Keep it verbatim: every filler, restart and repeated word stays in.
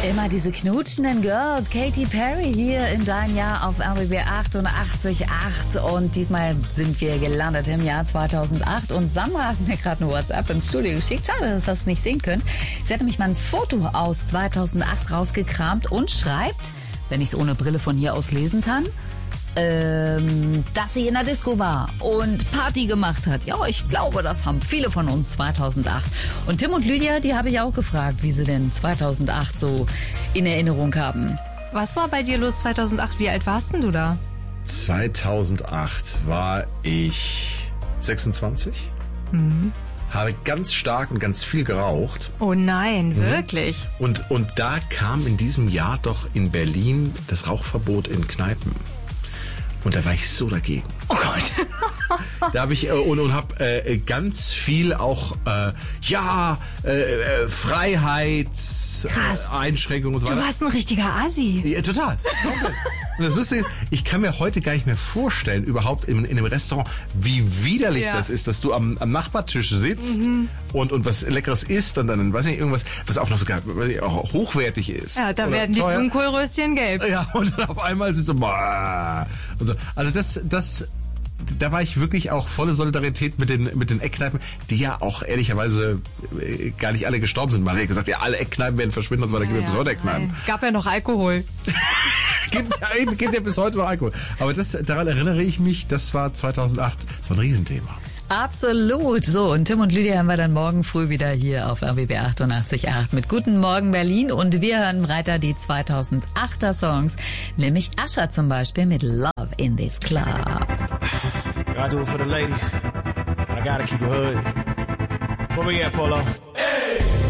Immer diese knutschenden Girls. Katy Perry hier in Dein Jahr auf R B B achtundachtzig Komma acht. Und diesmal sind wir gelandet im Jahr zweitausendacht. Und Sandra hat mir gerade eine WhatsApp ins Studio geschickt. Schade, dass ihr das nicht sehen könnt. Sie hat nämlich mal ein Foto aus zweitausendacht rausgekramt und schreibt, wenn ich es ohne Brille von hier aus lesen kann, ähm, dass sie in der Disco war und Party gemacht hat. Ja, ich glaube, das haben viele von uns zweitausendacht. Und Tim und Lydia, die habe ich auch gefragt, wie sie denn zweitausendacht so in Erinnerung haben. Was war bei dir los zweitausendacht? Wie alt warst denn du da? zweitausendacht war ich sechsundzwanzig. Mhm. Habe ganz stark und ganz viel geraucht. Oh nein, wirklich? Mhm. Und, und da kam in diesem Jahr doch in Berlin das Rauchverbot in Kneipen. Und da war ich so dagegen. Oh Gott. Da habe ich äh, und, und habe äh, ganz viel auch äh, ja äh, Freiheit, äh, Einschränkungen und so weiter. Du warst ein richtiger Asi. Ja, total. Und das Lustige ist, ich kann mir heute gar nicht mehr vorstellen, überhaupt in, in einem Restaurant, wie widerlich ja. das ist, dass du am, am Nachbartisch sitzt mhm. und, und was Leckeres isst und dann, weiß nicht, irgendwas, was auch noch sogar weiß nicht, auch hochwertig ist. Ja, da oder werden teuer. die Blumenkohlröschen gelb. Ja, und dann auf einmal sitzt du, boah, und so. Also das, das, da war ich wirklich auch volle Solidarität mit den, mit den Eckkneipen, die ja auch ehrlicherweise gar nicht alle gestorben sind. Man hat ja gesagt, ja, alle Eckkneipen werden verschwinden und so weiter, gibt ja bis heute Eckkneipen. Nein. Gab ja noch Alkohol. gibt, ja, eben, gibt ja bis heute noch Alkohol. Aber das, daran erinnere ich mich, das war zweitausendacht, das war ein Riesenthema. Absolut. So, und Tim und Lydia haben wir dann morgen früh wieder hier auf R B B achtundachtzig Komma acht mit Guten Morgen Berlin. Und wir hören weiter die zweitausendachter Songs, nämlich Usher zum Beispiel mit Love in This Club. I do it for the ladies. I gotta keep it hood. Where we at, Polo? Hey!